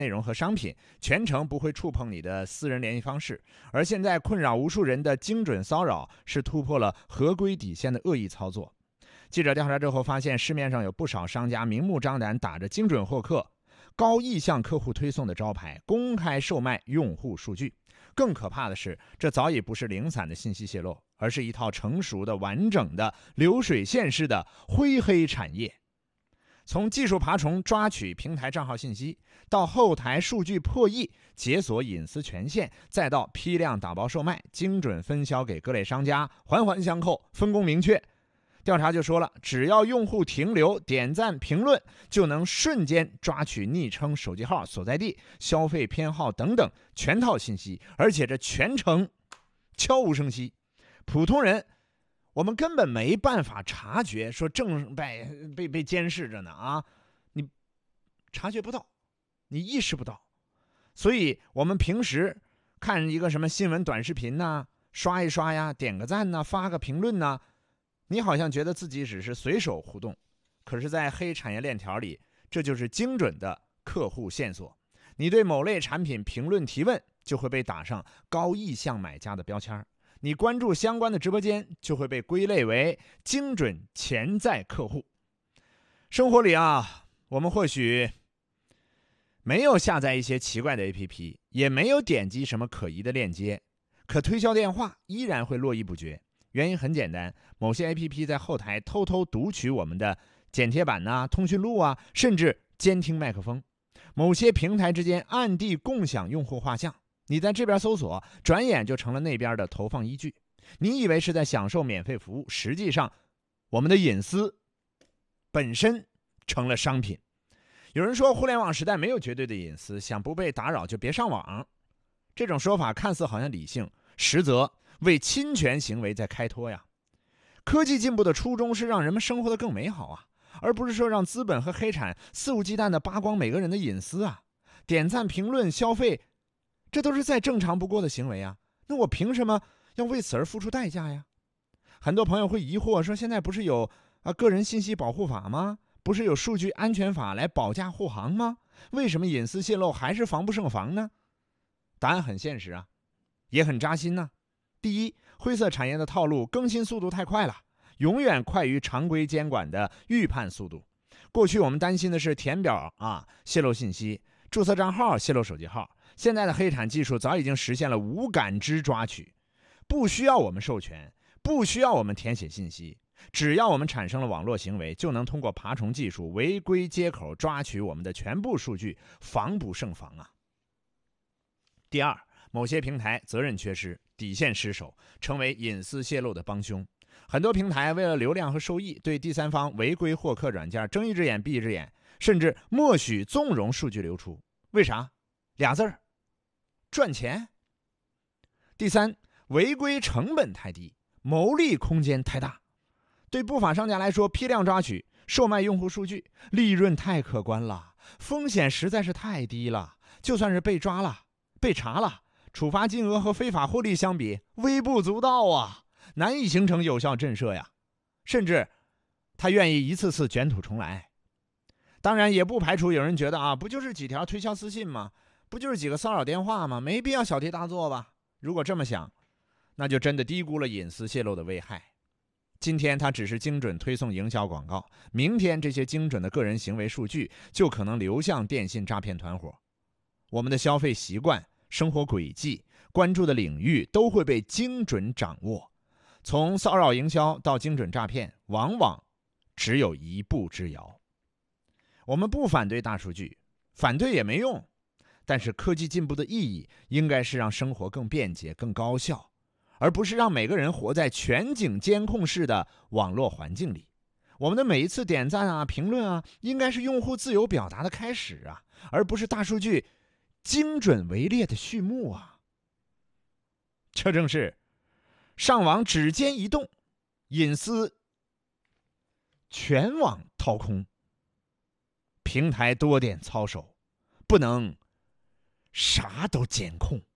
内容和商品，全程不会触碰你的私人联系方式。而现在困扰无数人的精准骚扰是突破了合规底线的恶意操作。记者调查之后发现，市面上有不少商家明目张胆打着精准获客、高意向客户推送的招牌，公开售卖用户数据。更可怕的是，这早已不是零散的信息泄露，而是一套成熟的、完整的、流水线式的灰黑产业。从技术爬虫抓取平台账号信息，到后台数据破译解锁隐私权限，再到批量打包售卖、精准分销给各类商家，环环相扣，分工明确。调查就说了，只要用户停留、点赞、评论，就能瞬间抓取昵称、手机号、所在地、消费偏好等等全套信息，而且这全程悄无声息。普通人我们根本没办法察觉，说正被监视着呢啊，你察觉不到，你意识不到。所以我们平时看一个什么新闻短视频呐，刷一刷呀，点个赞呐，发个评论呐，你好像觉得自己只是随手互动，可是在黑产业链条里，这就是精准的客户线索。你对某类产品评论提问，就会被打上高意向买家的标签，你关注相关的直播间，就会被归类为精准潜在客户。生活里啊，我们或许没有下载一些奇怪的 APP， 也没有点击什么可疑的链接，可推销电话依然会络绎不绝。原因很简单，某些 APP 在后台偷偷读取我们的剪贴板啊、通讯录啊，甚至监听麦克风。某些平台之间暗地共享用户画像，你在这边搜索，转眼就成了那边的投放依据。你以为是在享受免费服务，实际上我们的隐私本身成了商品。有人说互联网时代没有绝对的隐私，想不被打扰就别上网。这种说法看似好像理性，实则为侵权行为在开脱呀。科技进步的初衷是让人们生活得更美好啊，而不是说让资本和黑产肆无忌惮地扒光每个人的隐私啊。点赞、评论、消费，这都是再正常不过的行为啊，那我凭什么要为此而付出代价呀？很多朋友会疑惑说，现在不是有个人信息保护法吗？不是有数据安全法来保驾护航吗？为什么隐私泄露还是防不胜防呢？答案很现实啊，也很扎心呢。第一，灰色产业的套路更新速度太快了，永远快于常规监管的预判速度。过去我们担心的是填表泄露信息，注册账号泄露手机号，现在的黑产技术早已经实现了无感知抓取，不需要我们授权，不需要我们填写信息，只要我们产生了网络行为，就能通过爬虫技术违规接口抓取我们的全部数据，防不胜防啊。第二，某些平台责任缺失，底线失守，成为隐私泄露的帮凶。很多平台为了流量和收益，对第三方违规获客软件睁一只眼闭一只眼，甚至默许纵容数据流出。为啥？俩字儿，赚钱。第三，违规成本太低，牟利空间太大。对不法商家来说，批量抓取、售卖用户数据，利润太可观了，风险实在是太低了。就算是被抓了、被查了，处罚金额和非法获利相比，微不足道啊，难以形成有效震慑呀。甚至他愿意一次次卷土重来。当然，也不排除有人觉得不就是几条推销私信吗？不就是几个骚扰电话吗？没必要小题大做吧？如果这么想，那就真的低估了隐私泄露的危害。今天它只是精准推送营销广告，明天这些精准的个人行为数据就可能流向电信诈骗团伙。我们的消费习惯、生活轨迹、关注的领域都会被精准掌握。从骚扰营销到精准诈骗，往往只有一步之遥。我们不反对大数据，反对也没用，但是科技进步的意义应该是让生活更便捷、更高效，而不是让每个人活在全景监控式的网络环境里。我们的每一次点赞评论应该是用户自由表达的开始而不是大数据精准围猎的序幕啊。这正是上网指尖一动，隐私全网掏空，平台多点操守，不能啥都监控。